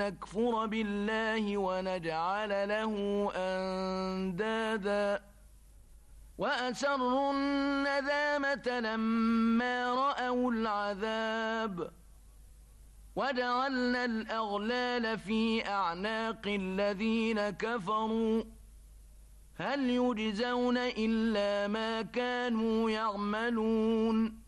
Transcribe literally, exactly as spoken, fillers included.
نكفر بالله ونجعل له أندادا وأسروا الندامة لما رأوا العذاب وجعلنا الأغلال في أعناق الذين كفروا هل يجزون إلا ما كانوا يعملون